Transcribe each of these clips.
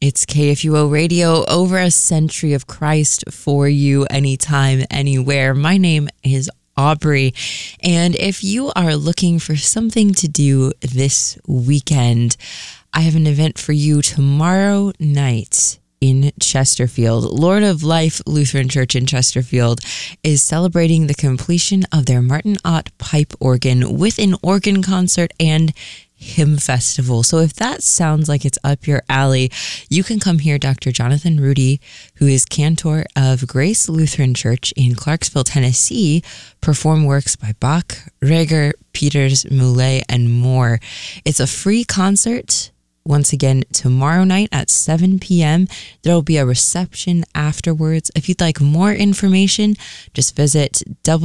It's KFUO Radio, over a century of Christ for you anytime, anywhere. My name is Aubrey, and if you are looking for something to do this weekend, I have an event for you tomorrow night in Chesterfield. Lord of Life Lutheran Church in Chesterfield is celebrating the completion of their Martin Ott pipe organ with an organ concert and hymn festival. So if that sounds like it's up your alley, you can come hear Dr. Jonathan Rudy, who is cantor of Grace Lutheran Church in Clarksville, Tennessee, perform works by Bach, Reger, Peters, Moulet, and more. It's a free concert. Once again, tomorrow night at 7 p.m., there will be a reception afterwards. If you'd like more information, just visit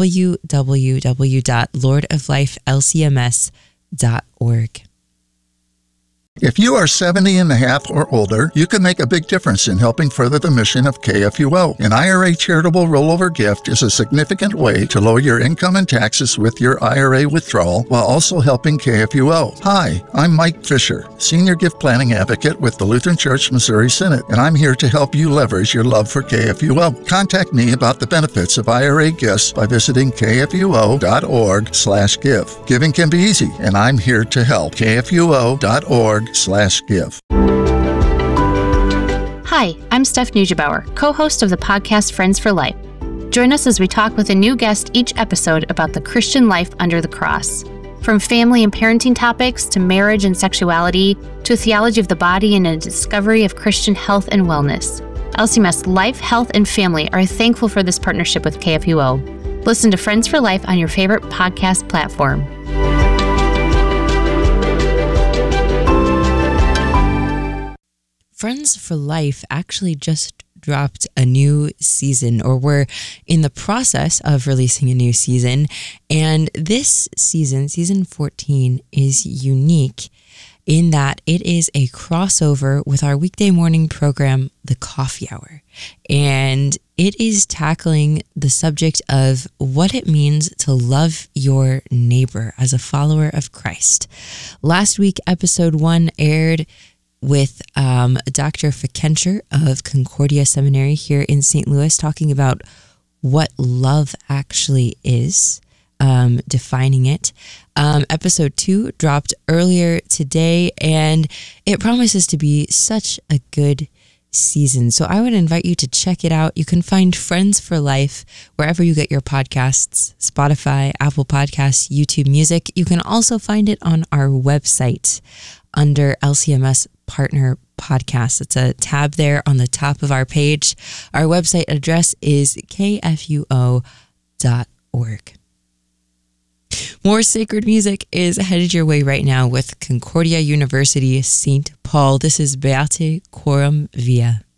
www.lordoflifelcms.org. If you are 70 and a half or older, you can make a big difference in helping further the mission of KFUO. An IRA charitable rollover gift is a significant way to lower your income and taxes with your IRA withdrawal while also helping KFUO. Hi, I'm Mike Fisher, Senior Gift Planning Advocate with the Lutheran Church Missouri Synod, and I'm here to help you leverage your love for KFUO. Contact me about the benefits of IRA gifts by visiting kfuo.org/give. Giving can be easy, and I'm here to help. kfuo.org/give. Hi, I'm Steph Neugebauer, co-host of the podcast Friends for Life. Join us as we talk with a new guest each episode about the Christian life under the cross. From family and parenting topics to marriage and sexuality to a theology of the body and a discovery of Christian health and wellness. LCMS Life, Health, and Family are thankful for this partnership with KFUO. Listen to Friends for Life on your favorite podcast platform. Friends for Life actually just dropped a new season, or we're in the process of releasing a new season. And this season, season 14, is unique in that it is a crossover with our weekday morning program, The Coffee Hour. And it is tackling the subject of what it means to love your neighbor as a follower of Christ. Last week, episode 1 aired with Dr. Fikencher of Concordia Seminary here in St. Louis, talking about what love actually is, defining it. Episode 2 dropped earlier today, and it promises to be such a good season. So I would invite you to check it out. You can find Friends for Life wherever you get your podcasts, Spotify, Apple Podcasts, YouTube Music. You can also find it on our website under LCMS Partner Podcast. It's a tab there on the top of our page. Our website address is kfuo.org. More sacred music is headed your way right now with Concordia University St. Paul. This is Beate Coram Via.